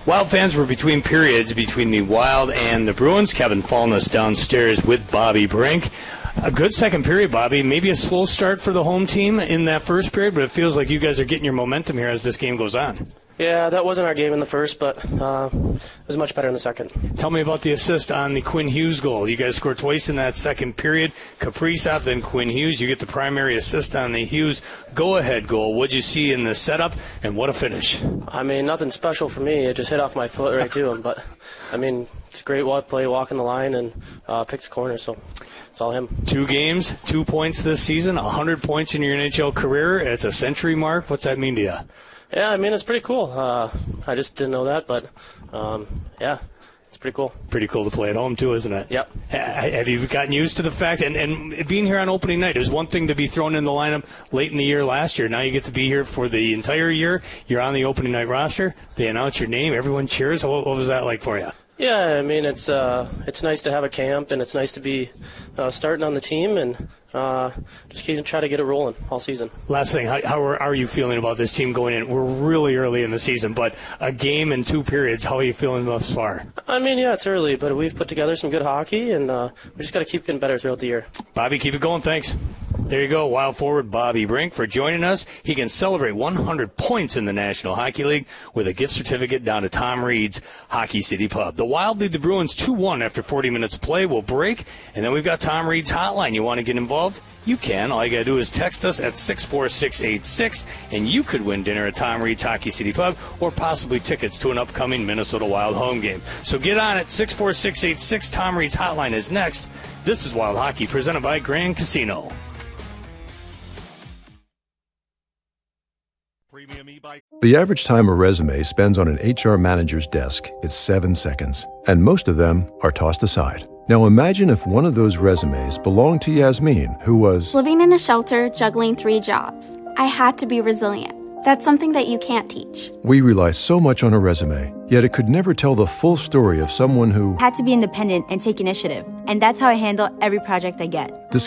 Wild fans were between periods between the Wild and the Bruins. Kevin Fallness downstairs with Bobby Brink. A good second period, Bobby. Maybe a slow start for the home team in that first period, but it feels like you guys are getting your momentum here as this game goes on. Yeah, that wasn't our game in the first, but it was much better in the second. Tell me about the assist on the Quinn Hughes goal. You guys scored twice in that second period. Kaprizov, then Quinn Hughes. You get the primary assist on the Hughes go-ahead goal. What'd you see in the setup, and what a finish? I mean, nothing special for me. It just hit off my foot right to him. But, I mean, it's a great play, walking the line, and picks the corner, so it's all him. 2 games, 2 points this season, 100 points in your NHL career. It's a century mark. What's that mean to you? Yeah, I mean, it's pretty cool. I just didn't know that, but, yeah, it's pretty cool. Pretty cool to play at home, too, isn't it? Yep. Have you gotten used to the fact, and being here on opening night, there's one thing to be thrown in the lineup late in the year last year. Now you get to be here for the entire year. You're on the opening night roster. They announce your name. Everyone cheers. What was that like for you? Yeah, I mean, it's nice to have a camp, and it's nice to be starting on the team, and just try to get it rolling all season. Last thing, how are you feeling about this team going in? We're really early in the season, but a game and 2 periods, how are you feeling thus far? I mean, yeah, it's early, but we've put together some good hockey, and we just got to keep getting better throughout the year. Bobby, keep it going. Thanks. There you go, Wild forward Bobby Brink for joining us. He can celebrate 100 points in the National Hockey League with a gift certificate down to Tom Reed's Hockey City Pub. The Wild lead the Bruins 2-1 after 40 minutes of play. We'll break, and then we've got Tom Reed's hotline. You want to get involved? You can. All you got to do is text us at 64686, and you could win dinner at Tom Reed's Hockey City Pub or possibly tickets to an upcoming Minnesota Wild home game. So get on at 64686. Tom Reed's hotline is next. This is Wild Hockey presented by Grand Casino. The average time a resume spends on an HR manager's desk is 7 seconds, and most of them are tossed aside. Now imagine if one of those resumes belonged to Yasmin, who was living in a shelter, juggling 3 jobs. I had to be resilient. That's something that you can't teach. We rely so much on a resume, yet it could never tell the full story of someone who had to be independent and take initiative. And that's how I handle every project I get.